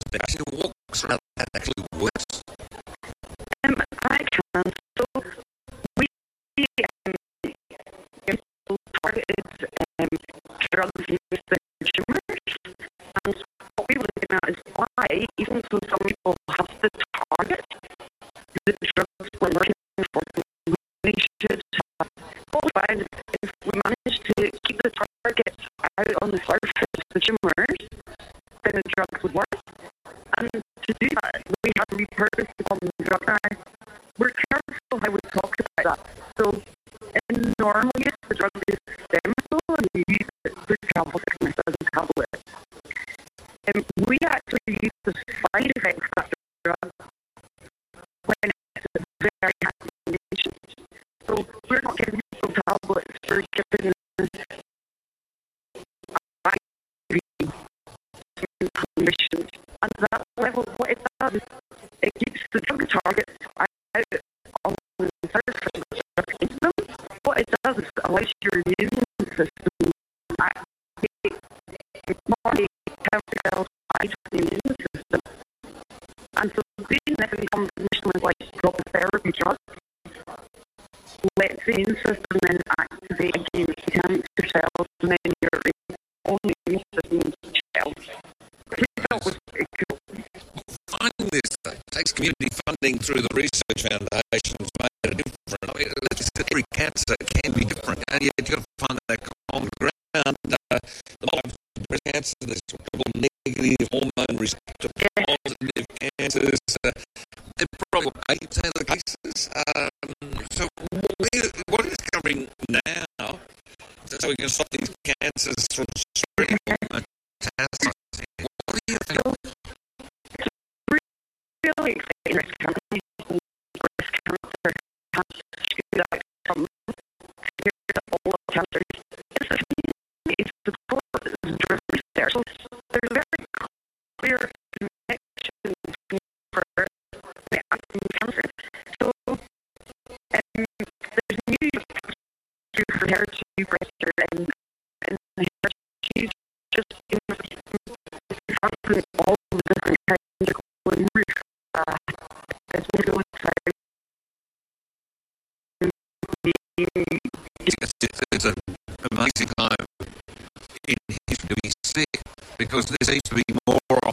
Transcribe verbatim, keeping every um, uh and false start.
that actually walks around that actually works? Um, I can. So we um, targeted um, drugs used in tumours, and what we were looking at is why, even though some people have the target, the drugs we're looking for, we should have. What we find is if we manage to keep the target out on the surface of the tumours, then the drugs would work. And to do that, we have to repurpose the common drug. Now, we're careful how we talk about that. So, in normal use, the drug is stem cell, and we use it for travel sickness as a tablet. And we actually use the side effects of that drug when it's a very high condition. So, we're not giving people tablets, we're giving them conditions. And that level, what it does is it keeps the drug targets out on the surface of the system. What it does is it allows your immune system to activate more cancer cells out of the immune system. And so being this in combination with like drug therapy drugs lets the immune system then activate against the cancer cells, and then your own immune system cells. Finding this uh, takes community funding through the research foundations made a difference. I mean, every cancer can be different, and yet you've got to find that common ground. Uh, the model of breast cancer, there's triple negative hormone receptor positive cancers. Uh, they're probably eighty percent of the cases. Um, so where, what is coming now so we can stop these cancers from spreading and metastasizing? What do you think? Really exciting breast cancer, breast cancer has screwed out from here to all of cancers. It's a community support driven research. So there's a very clear connection for the cancer. So um, there's new for H E R two breast cancer, and, and H E R two just in the all the different kinds of going roof. Uh, as we go inside, it's, it's an amazing time in history to be sick because there seems to be more